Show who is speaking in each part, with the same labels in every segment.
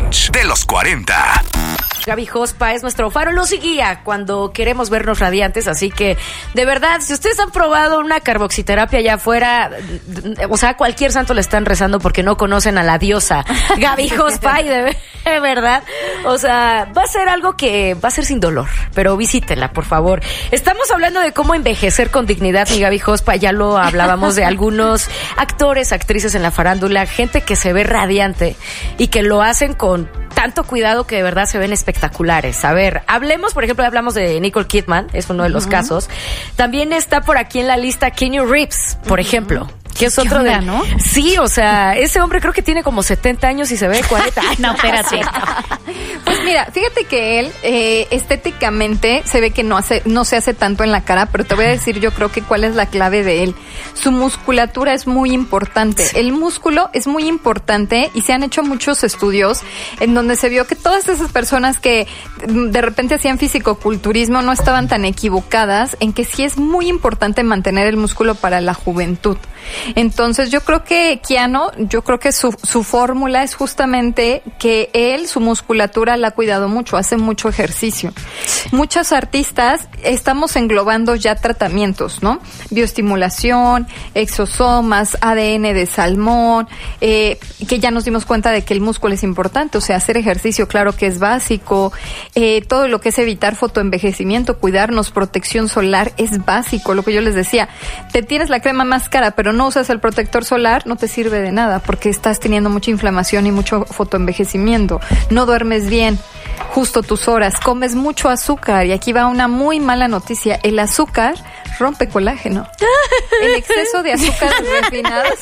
Speaker 1: brunch de los 40.
Speaker 2: Gaby Jospa es nuestro faro, luz y guía cuando queremos vernos radiantes, así que de verdad, si ustedes han probado una carboxiterapia allá afuera, o sea, cualquier santo le están rezando porque no conocen a la diosa Gaby Jospa y de verdad, o sea, va a ser algo que va a ser sin dolor, pero visítenla, por favor. Estamos hablando de cómo envejecer con dignidad, mi Gaby Jospa, ya lo hablábamos de algunos actores, actrices en la farándula, gente que se ve radiante y que lo hacen con tanto cuidado que de verdad se ven espectaculares. A ver, hablamos de Nicole Kidman, es uno de los casos. También está por aquí en la lista Keanu Reeves, por ejemplo. Que es otro de, ¿no? Sí, o sea, ese hombre creo que tiene como 70 años y se ve 40.
Speaker 3: No, espérate.
Speaker 4: Pues mira, fíjate que él estéticamente se ve que no se hace tanto en la cara, pero te voy a decir yo creo que cuál es la clave de él. Su musculatura es muy importante. Sí. El músculo es muy importante y se han hecho muchos estudios en donde se vio que todas esas personas que de repente hacían fisicoculturismo no estaban tan equivocadas en que sí es muy importante mantener el músculo para la juventud. Entonces yo creo que Keanu, su fórmula es justamente que él, su musculatura la ha cuidado mucho, hace mucho ejercicio. Sí. Muchos artistas estamos englobando ya tratamientos, ¿no? Bioestimulación, exosomas, ADN de salmón, que ya nos dimos cuenta de que el músculo es importante, o sea, hacer ejercicio claro que es básico, todo lo que es evitar fotoenvejecimiento, cuidarnos, protección solar es básico, lo que yo les decía, te tienes la crema más cara, pero no usas el protector solar, no te sirve de nada porque estás teniendo mucha inflamación y mucho fotoenvejecimiento. No duermes bien, justo tus horas, comes mucho azúcar y aquí va una muy mala noticia. El azúcar rompe colágeno. El exceso de azúcar refinados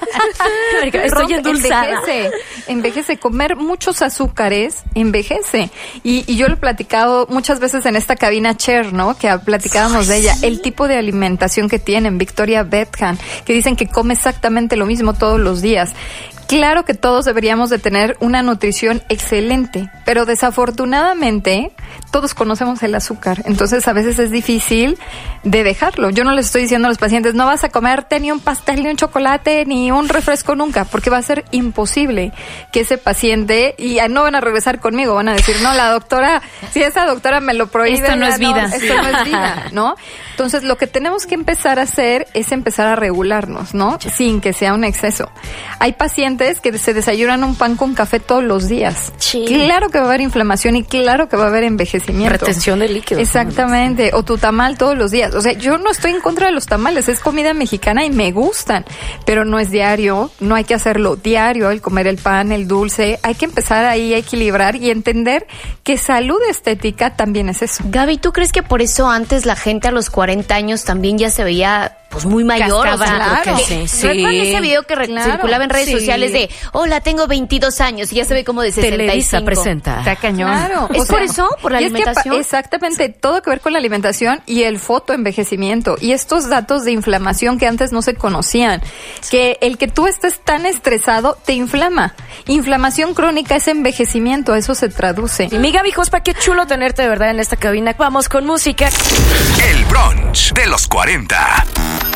Speaker 2: estoy endulzada.
Speaker 4: Envejece. Comer muchos azúcares envejece. Y yo lo he platicado muchas veces en esta cabina Cher, ¿no? Que platicábamos de ella. El tipo de alimentación que tienen, Victoria Beckham, que dicen que come exactamente lo mismo todos los días. Claro que todos deberíamos de tener una nutrición excelente, pero desafortunadamente todos conocemos el azúcar, entonces a veces es difícil de dejarlo. Yo no les estoy diciendo a los pacientes, no vas a comerte ni un pastel, ni un chocolate, ni un refresco nunca, porque va a ser imposible que ese paciente, y no van a regresar conmigo, van a decir, no, la doctora, si esa doctora me lo prohíbe.
Speaker 3: Esto no es vida.
Speaker 4: Esto no es vida, ¿no? Entonces lo que tenemos que empezar a hacer es empezar a regularnos, ¿no? Sin que sea un exceso. Hay pacientes que se desayunan un pan con café todos los días. Sí. Claro que va a haber inflamación y claro que va a haber envejecimiento.
Speaker 2: Retención de líquidos.
Speaker 4: Exactamente. O tu tamal todos los días. O sea, yo no estoy en contra de los tamales, es comida mexicana y me gustan, pero no es diario, no hay que hacerlo diario, el comer el pan, el dulce. Hay que empezar ahí a equilibrar y entender que salud estética también es eso.
Speaker 3: Gaby, ¿tú crees que por eso antes la gente a los 40 años también ya se veía pues muy mayor?
Speaker 4: Cascaba,
Speaker 3: o sea,
Speaker 4: claro.
Speaker 3: Sí. ¿Recuerdan ese video que circulaba en redes sociales de hola, tengo 22 años y ya se ve como de 65?
Speaker 2: Televisa presenta.
Speaker 3: Está cañón.
Speaker 4: Claro.
Speaker 3: ¿Es por eso? ¿Por la alimentación?
Speaker 4: Exactamente, todo que ver con la alimentación y el fotoenvejecimiento y estos datos de inflamación que antes no se conocían. Que el que tú estés tan estresado te inflama. Inflamación crónica es envejecimiento, a eso se traduce.
Speaker 2: Y mi Gaby Jospa, qué chulo tenerte de verdad en esta cabina. Vamos con música.
Speaker 1: El brunch de los 40.